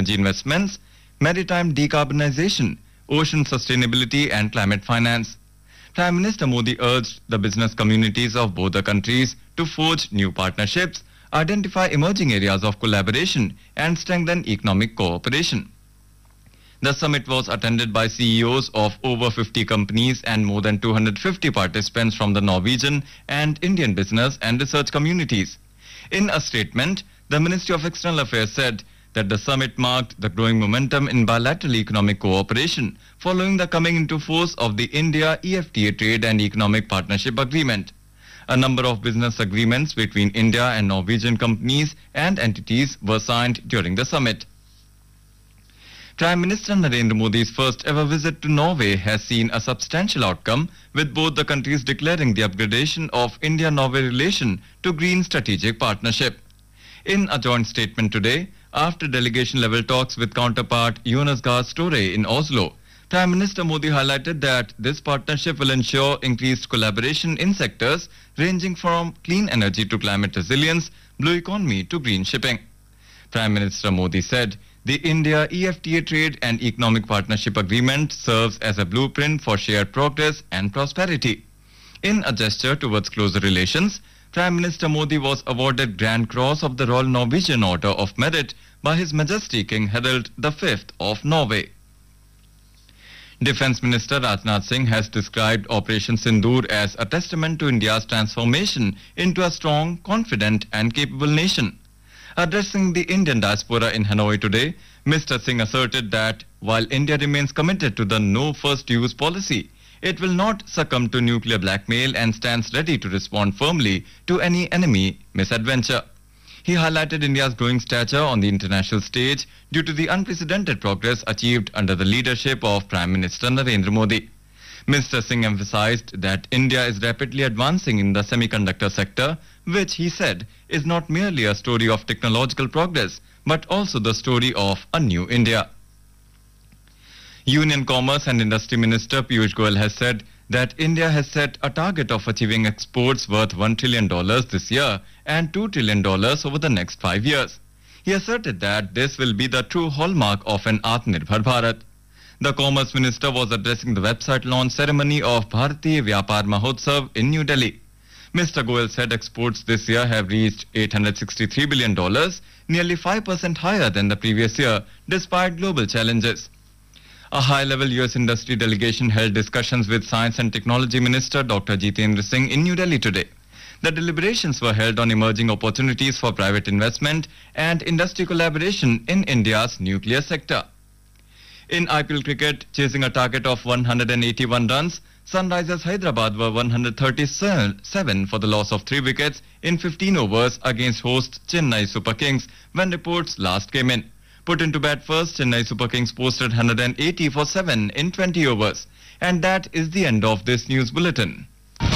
energy investments, maritime decarbonization, ocean sustainability and climate finance. Prime Minister Modi urged the business communities of both the countries to forge new partnerships, identify emerging areas of collaboration and strengthen economic cooperation. The summit was attended by CEOs of over 50 companies and more than 250 participants from the Norwegian and Indian business and research communities. In a statement, the Ministry of External Affairs said that the summit marked the growing momentum in bilateral economic cooperation following the coming into force of the India-EFTA Trade and Economic Partnership Agreement. A number of business agreements between India and Norwegian companies and entities were signed during the summit. Prime Minister Narendra Modi's first ever visit to Norway has seen a substantial outcome, with both the countries declaring the upgradation of India-Norway relation to Green Strategic Partnership. In a joint statement today, after delegation-level talks with counterpart Jonas Gahr Støre in Oslo, Prime Minister Modi highlighted that this partnership will ensure increased collaboration in sectors ranging from clean energy to climate resilience, blue economy to green shipping. Prime Minister Modi said the India-EFTA Trade and Economic Partnership Agreement serves as a blueprint for shared progress and prosperity. In a gesture towards closer relations, Prime Minister Modi was awarded Grand Cross of the Royal Norwegian Order of Merit by His Majesty King Harald V of Norway. Defence Minister Rajnath Singh has described Operation Sindoor as a testament to India's transformation into a strong, confident and capable nation. Addressing the Indian diaspora in Hanoi today, Mr. Singh asserted that while India remains committed to the no first use policy, it will not succumb to nuclear blackmail and stands ready to respond firmly to any enemy misadventure. He highlighted India's growing stature on the international stage due to the unprecedented progress achieved under the leadership of Prime Minister Narendra Modi. Mr. Singh emphasized that India is rapidly advancing in the semiconductor sector, which he said is not merely a story of technological progress, but also the story of a new India. Union Commerce and Industry Minister Piyush Goyal has said that India has set a target of achieving exports worth $1 trillion this year and $2 trillion over the next 5 years. He asserted that this will be the true hallmark of an Atmanirbhar Bharat. The Commerce Minister was addressing the website launch ceremony of Bharatiya Vyapar Mahotsav in New Delhi. Mr. Goyal said exports this year have reached $863 billion, nearly 5% higher than the previous year, despite global challenges. A high-level US industry delegation held discussions with Science and Technology Minister Dr. Jitendra Singh in New Delhi today. The deliberations were held on emerging opportunities for private investment and industry collaboration in India's nuclear sector. In IPL cricket, chasing a target of 181 runs, Sunrisers Hyderabad were 137 for the loss of 3 wickets in 15 overs against host Chennai Super Kings when reports last came in. Put into bat first, Chennai Super Kings posted 180 for 7 in 20 overs. And that is the end of this news bulletin.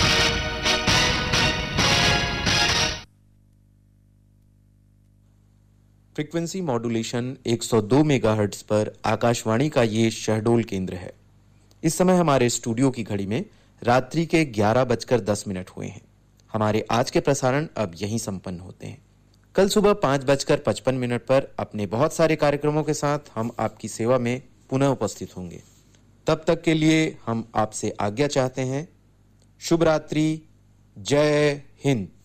Frequency modulation 102 megahertz पर आकाशवाणी का ये शहडोल केंद्र है। इस समय हमारे studio की घड़ी में रात्रि के 11:10 हुए हैं। हमारे आज के प्रसारण अब यहीं संपन्न होते हैं। कल सुबह 5:55 पर अपने बहुत सारे कार्यक्रमों के साथ हम आपकी सेवा में पुनः उपस्थित होंगे। तब तक के लिए हम आपसे आज्ञा चाहते हैं। शुभ रात्रि। जय हिंद।